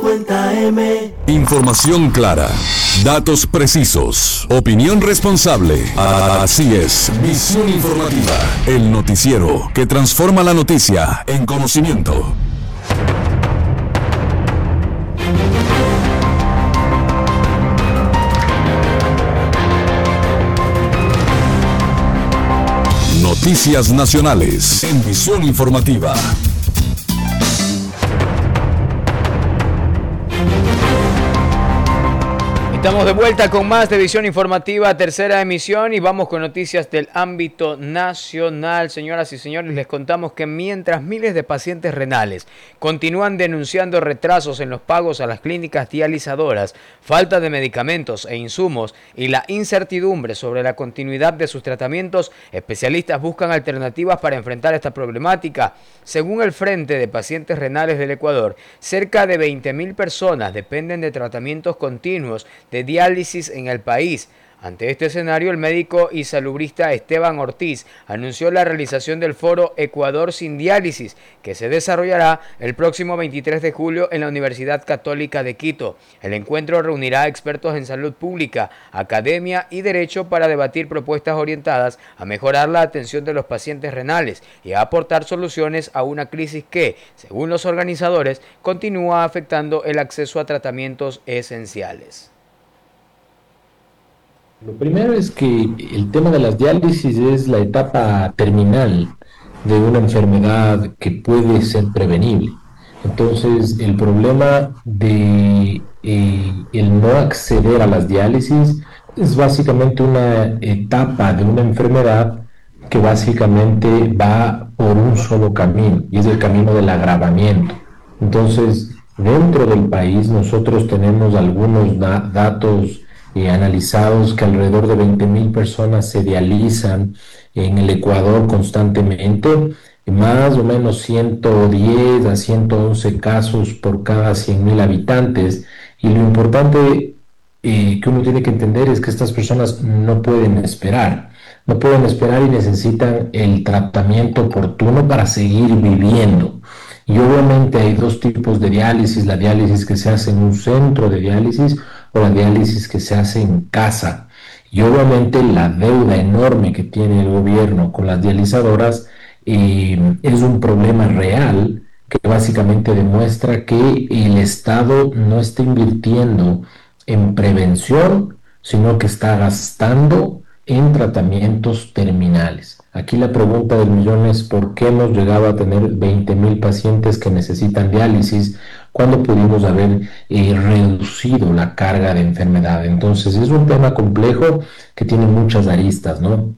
1450M. Información clara, datos precisos, opinión responsable. Así es, Visión Informativa, el noticiero que transforma la noticia en conocimiento. Noticias nacionales en Visión Informativa. Estamos de vuelta con más de Visión Informativa, tercera emisión, y vamos con noticias del ámbito nacional. Señoras y señores, les contamos que mientras miles de pacientes renales continúan denunciando retrasos en los pagos a las clínicas dializadoras, falta de medicamentos e insumos y la incertidumbre sobre la continuidad de sus tratamientos, especialistas buscan alternativas para enfrentar esta problemática. Según el Frente de Pacientes Renales del Ecuador, cerca de 20.000 personas dependen de tratamientos continuos de diálisis en el país. Ante este escenario, el médico y salubrista Esteban Ortiz anunció la realización del foro Ecuador sin diálisis, que se desarrollará el próximo 23 de julio en la Universidad Católica de Quito. El encuentro reunirá expertos en salud pública, academia y derecho para debatir propuestas orientadas a mejorar la atención de los pacientes renales y a aportar soluciones a una crisis que, según los organizadores, continúa afectando el acceso a tratamientos esenciales. Lo primero es que el tema de las diálisis es la etapa terminal de una enfermedad que puede ser prevenible. Entonces, el problema de el no acceder a las diálisis es básicamente una etapa de una enfermedad que básicamente va por un solo camino, y es el camino del agravamiento. Entonces, dentro del país nosotros tenemos algunos datos analizados, que alrededor de 20.000 personas se dializan en el Ecuador constantemente, más o menos 110 a 111 casos por cada 100.000 habitantes, y lo importante que uno tiene que entender es que estas personas no pueden esperar y necesitan el tratamiento oportuno para seguir viviendo. Y obviamente hay dos tipos de diálisis: la diálisis que se hace en un centro de diálisis o la diálisis que se hace en casa. Y obviamente la deuda enorme que tiene el gobierno con las dializadoras es un problema real que básicamente demuestra que el Estado no está invirtiendo en prevención, sino que está gastando en tratamientos terminales. Aquí la pregunta del millón es: ¿por qué hemos llegado a tener 20.000 pacientes que necesitan diálisis cuando pudimos haber reducido la carga de enfermedad? Entonces es un tema complejo que tiene muchas aristas, ¿no?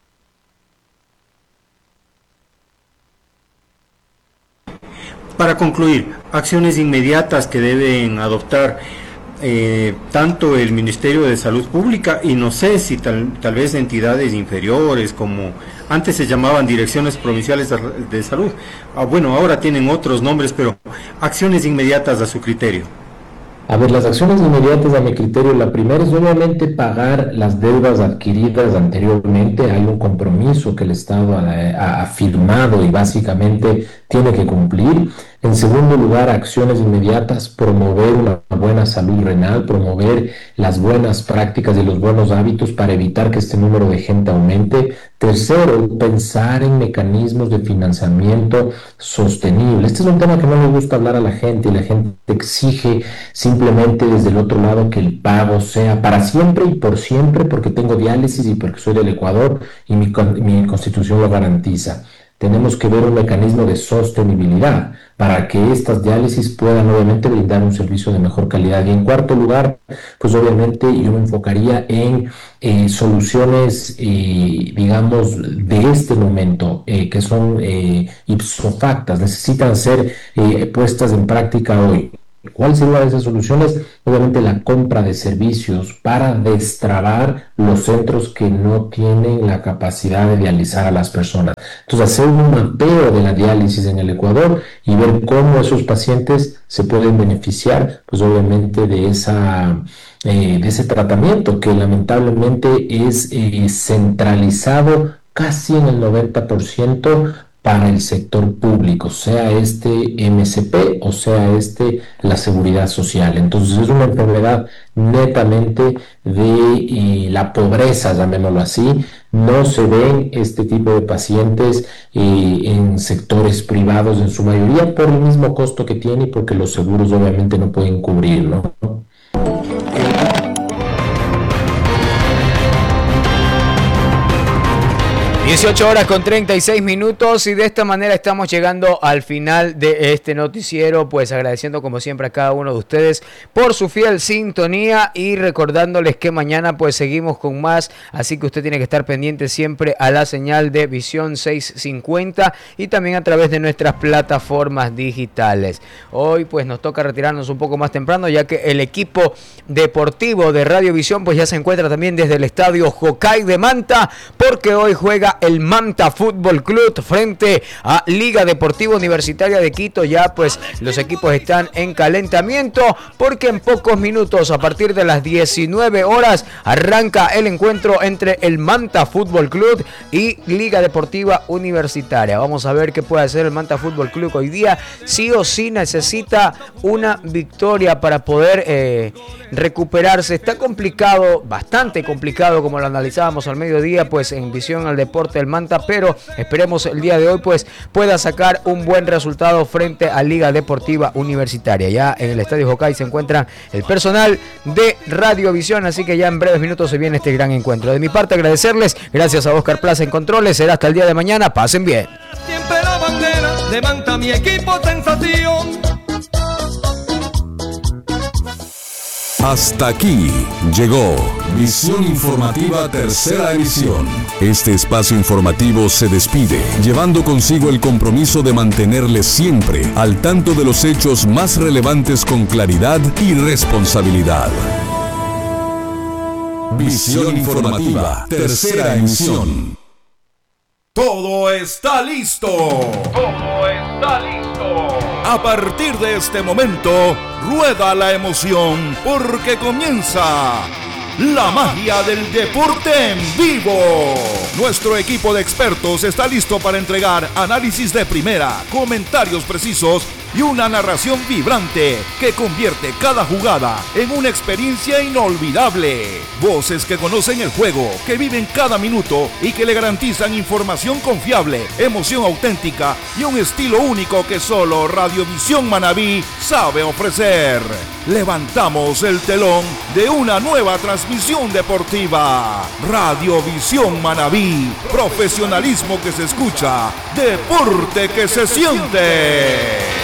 Para concluir, acciones inmediatas que deben adoptar tanto el Ministerio de Salud Pública y no sé si tal vez entidades inferiores, como antes se llamaban direcciones provinciales de salud, bueno, ahora tienen otros nombres, pero acciones inmediatas a su criterio. A ver, las acciones inmediatas a mi criterio, la primera es obviamente pagar las deudas adquiridas anteriormente. Hay un compromiso que el Estado ha firmado y básicamente tiene que cumplir. En segundo lugar, acciones inmediatas: promover una buena salud renal, promover las buenas prácticas y los buenos hábitos para evitar que este número de gente aumente. Tercero, pensar en mecanismos de financiamiento sostenible. Este es un tema que no le gusta hablar a la gente, y la gente exige simplemente desde el otro lado que el pago sea para siempre y por siempre, porque tengo diálisis y porque soy del Ecuador y mi constitución lo garantiza. Tenemos que ver un mecanismo de sostenibilidad para que estas diálisis puedan obviamente brindar un servicio de mejor calidad. Y en cuarto lugar, pues obviamente yo me enfocaría en soluciones, digamos, de este momento, que son ipso facto, necesitan ser puestas en práctica hoy. ¿Cuál sería una de esas soluciones? Obviamente la compra de servicios para destrabar los centros que no tienen la capacidad de dializar a las personas. Entonces, hacer un mapeo de la diálisis en el Ecuador y ver cómo esos pacientes se pueden beneficiar, pues obviamente de ese tratamiento que lamentablemente es centralizado casi en el 90% para el sector público, sea este MSP o sea este la seguridad social. Entonces es una enfermedad netamente de la pobreza, llamémoslo así. No se ven este tipo de pacientes en sectores privados en su mayoría por el mismo costo que tiene y porque los seguros obviamente no pueden cubrirlo, ¿no? 18 horas con 36 minutos y de esta manera estamos llegando al final de este noticiero, pues agradeciendo como siempre a cada uno de ustedes por su fiel sintonía y recordándoles que mañana pues seguimos con más, así que usted tiene que estar pendiente siempre a la señal de Visión 650 y también a través de nuestras plataformas digitales. Hoy pues nos toca retirarnos un poco más temprano, ya que el equipo deportivo de Radio Visión pues ya se encuentra también desde el estadio Jocay de Manta, porque hoy juega el Manta Fútbol Club frente a Liga Deportiva Universitaria de Quito. Ya pues los equipos están en calentamiento, porque en pocos minutos, a partir de las 19 horas, arranca el encuentro entre el Manta Fútbol Club y Liga Deportiva Universitaria. Vamos a ver qué puede hacer el Manta Fútbol Club hoy día. Sí o sí necesita una victoria para poder recuperarse. Está complicado, bastante complicado, como lo analizábamos al mediodía, pues en Visión al Deporte del Manta, pero esperemos el día de hoy pues pueda sacar un buen resultado frente a Liga Deportiva Universitaria. Ya en el Estadio Jocay se encuentra el personal de Radiovisión, así que ya en breves minutos se viene este gran encuentro. De mi parte agradecerles, gracias a Oscar Plaza en controles, será hasta el día de mañana, pasen bien. Siempre la bandera, levanta mi equipo sensación. Hasta aquí llegó Visión Informativa Tercera Emisión. Este espacio informativo se despide, llevando consigo el compromiso de mantenerles siempre al tanto de los hechos más relevantes con claridad y responsabilidad. Visión Informativa Tercera Emisión. Todo está listo. Todo está listo. A partir de este momento, rueda la emoción porque comienza la magia del deporte en vivo. Nuestro equipo de expertos está listo para entregar análisis de primera, comentarios precisos y una narración vibrante que convierte cada jugada en una experiencia inolvidable. Voces que conocen el juego, que viven cada minuto y que le garantizan información confiable, emoción auténtica y un estilo único que solo Radiovisión Manabí sabe ofrecer. Levantamos el telón de una nueva transmisión deportiva. Radiovisión Manabí, profesionalismo que se escucha, deporte que se siente.